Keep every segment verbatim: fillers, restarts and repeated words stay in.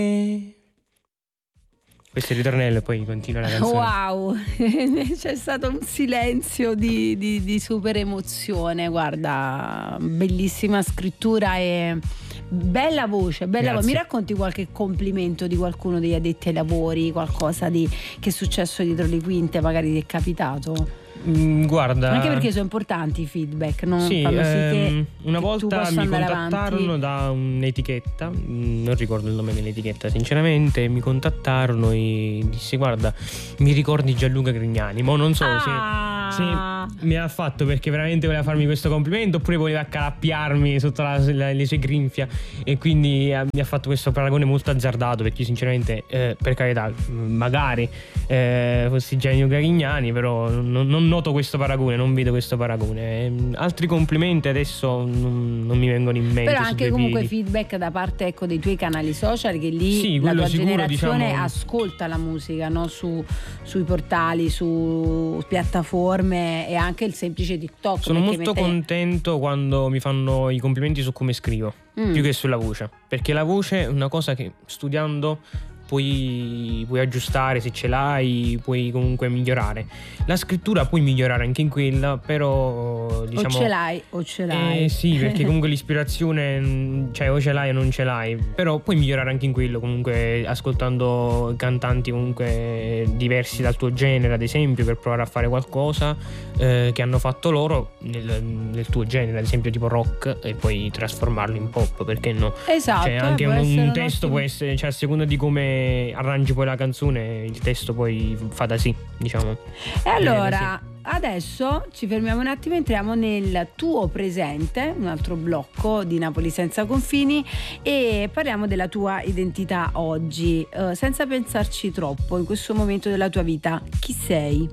Questo è il ritornello e poi continua la canzone. Wow, c'è stato un silenzio di, di, di super emozione. Guarda, bellissima scrittura e bella voce, bella voce. Mi racconti qualche complimento di qualcuno degli addetti ai lavori, qualcosa di, che è successo dietro le quinte, magari ti è capitato? Mm, guarda, anche perché sono importanti i feedback, no? Sì, Fanno sì ehm, che, una che volta mi contattarono avanti. da un'etichetta, non ricordo il nome dell'etichetta sinceramente, mi contattarono e disse: guarda, mi ricordi Gianluca Grignani? Ma non so ah. se, se mi ha fatto perché veramente voleva farmi questo complimento oppure voleva accalappiarmi sotto la, la, le sue grinfie, e quindi eh, mi ha fatto questo paragone molto azzardato, perché sinceramente eh, per carità magari eh, fossi Gianluca Grignani, però non, non noto questo paragone, non vedo questo paragone. Altri complimenti adesso non, non mi vengono in mente. Però anche comunque piedi. Feedback da parte, ecco, dei tuoi canali social, che lì sì, la tua sicuro, generazione diciamo, ascolta la musica, no? Su, sui portali, su piattaforme e anche il semplice TikTok. Sono molto mette... contento quando mi fanno i complimenti su come scrivo, mm. più che sulla voce, perché la voce è una cosa che studiando puoi, puoi aggiustare, se ce l'hai puoi comunque migliorare. La scrittura puoi migliorare anche in quella, però diciamo o ce l'hai o ce l'hai eh, sì, perché comunque l'ispirazione, cioè o ce l'hai o non ce l'hai, però puoi migliorare anche in quello, comunque ascoltando cantanti comunque diversi dal tuo genere, ad esempio, per provare a fare qualcosa eh, che hanno fatto loro nel, nel tuo genere, ad esempio tipo rock, e poi trasformarlo in pop, perché no? Esatto, cioè anche un, un testo ottimo... può essere, cioè a seconda di come arrangi poi la canzone, il testo poi fa da sì, diciamo. E allora sì. Adesso ci fermiamo un attimo, entriamo nel tuo presente, un altro blocco di Napoli senza confini, e parliamo della tua identità oggi, uh, senza pensarci troppo. In questo momento della tua vita chi sei?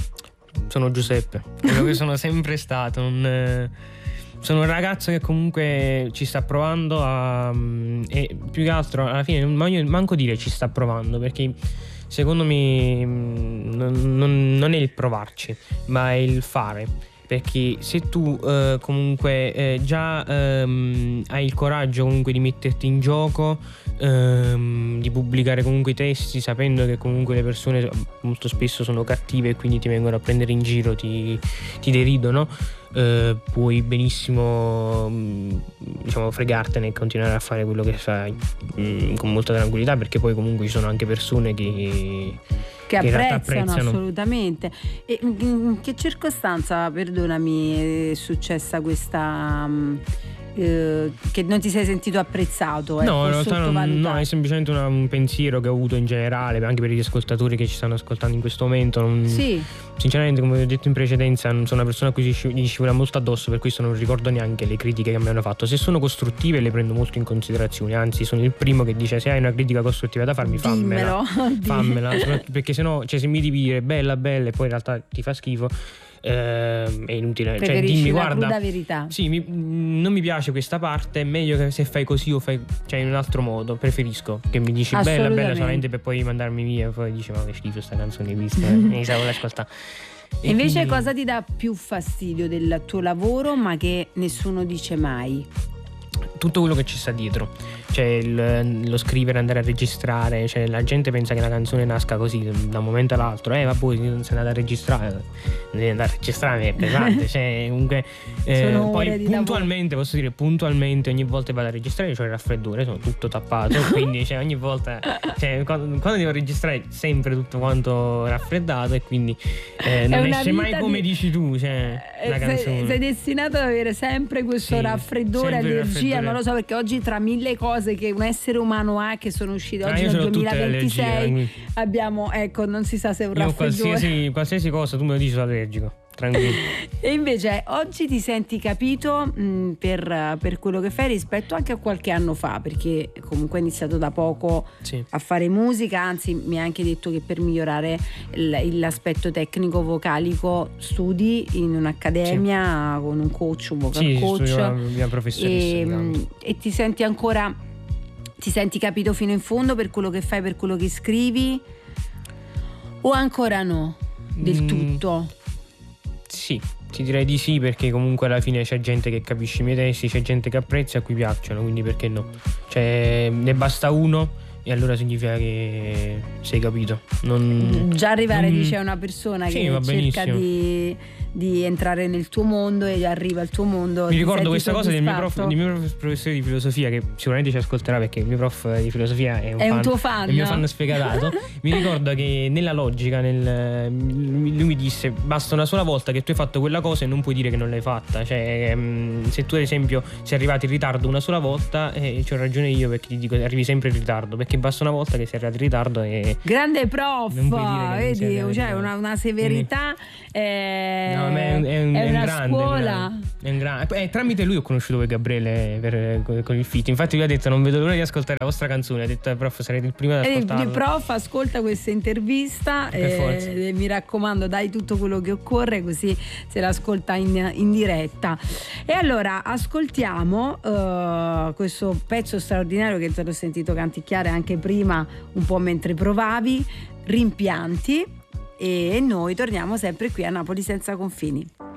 Sono Giuseppe, quello che sono sempre stato. Un, sono un ragazzo che comunque ci sta provando a, e più che altro alla fine non voglio manco dire ci sta provando, perché secondo me non, non, non è il provarci, ma è il fare. Perché se tu eh, comunque eh, già ehm, hai il coraggio comunque di metterti in gioco, ehm, di pubblicare comunque i testi, sapendo che comunque le persone molto spesso sono cattive e quindi ti vengono a prendere in giro, ti, ti deridono, eh, puoi benissimo diciamo fregartene e continuare a fare quello che fai mh, con molta tranquillità, perché poi comunque ci sono anche persone che che apprezzano, apprezzano assolutamente. E in che circostanza, perdonami, è successa questa um, eh, che non ti sei sentito apprezzato? No, in realtà non, no, è semplicemente una, un pensiero che ho avuto in generale, anche per gli ascoltatori che ci stanno ascoltando in questo momento. Non, sì. Sinceramente, come ho detto in precedenza, non sono una persona a cui gli scivola molto addosso, per questo non ricordo neanche le critiche che mi hanno fatto. Se sono costruttive le prendo molto in considerazione, anzi sono il primo che dice: se hai una critica costruttiva da farmi, fammela. Fammela, perché sennò, cioè, se mi devi dire bella bella e poi in realtà ti fa schifo, eh, è inutile. Preferisci cioè, dimmi, la guarda, cruda verità. Sì, mi, non mi piace questa parte, è meglio che se fai così o fai, cioè, in un altro modo. Preferisco che mi dici bella bella solamente per poi mandarmi via e poi dici: ma che schifo sta canzone, vista, mi sa voler ascoltare. E invece quindi... cosa ti dà più fastidio del tuo lavoro, ma che nessuno dice mai? Tutto quello che ci sta dietro, cioè il, lo scrivere, andare a registrare, cioè la gente pensa che una canzone nasca così da un momento all'altro, eh vabbè, non sei andato a registrare, non devi andare a registrare, è pesante, cioè comunque eh, poi puntualmente, lavoro. Posso dire puntualmente, ogni volta che vado a registrare c'ho il raffreddore, sono tutto tappato, quindi cioè, ogni volta, cioè, quando, quando devo registrare sempre tutto quanto raffreddato, e quindi eh, non esce mai come di... dici tu, cioè, la sei, canzone. Sei destinato ad avere sempre questo sì, raffreddore, allergia, non lo so, perché oggi tra mille cose che un essere umano ha, che sono uscite oggi ah, nel duemilaventisei, abbiamo, ecco, non si sa se è un io raffreddore. Qualsiasi, qualsiasi cosa tu me lo dici, sono allergico. Tranquillo. E invece oggi ti senti capito mh, per, per quello che fai rispetto anche a qualche anno fa, perché comunque hai iniziato da poco sì. a fare musica, anzi mi hai anche detto che per migliorare il, l'aspetto tecnico vocalico studi in un'accademia sì. con un coach, un vocal sì, coach una mia professoressa, e, mh, e ti senti ancora ti senti capito fino in fondo per quello che fai, per quello che scrivi, o ancora no del mm. tutto? Sì, ti direi di sì, perché comunque alla fine c'è gente che capisce i miei testi, c'è gente che apprezza e a cui piacciono, quindi perché no? Cioè, ne basta uno e allora significa che sei capito. Non, già arrivare, non... dice, una persona sì, che cerca di, di entrare nel tuo mondo e arriva al tuo mondo. Mi ricordo questa cosa del mio, prof, del mio professore di filosofia, che sicuramente ci ascolterà perché il mio prof di filosofia è un, è fan, un tuo fan, è il mio fan sfegatato. Mi ricordo che nella logica, nel, lui mi disse: basta una sola volta che tu hai fatto quella cosa e non puoi dire che non l'hai fatta. Cioè, se tu ad esempio sei arrivato in ritardo una sola volta, eh, c'ho ragione io perché ti dico arrivi sempre in ritardo, perché basta una volta che sei arrivato in ritardo e grande prof, vedi, cioè una, una severità. Eh, no, ma è, un, è, un, è, è una un grande, scuola. È un grande. Eh, tramite lui ho conosciuto poi Gabriele per, con, con il feat. Infatti lui ha detto: non vedo l'ora di ascoltare la vostra canzone. Ha detto: prof, sarete il primo ad ascoltarla. Il prof ascolta questa intervista e, e mi raccomando, dai tutto quello che occorre, così se l'ascolta in, in diretta. E allora ascoltiamo uh, questo pezzo straordinario che te l'ho sentito canticchiare anche prima, un po' mentre provavi, Rimpianti, e noi torniamo sempre qui a Napoli senza confini.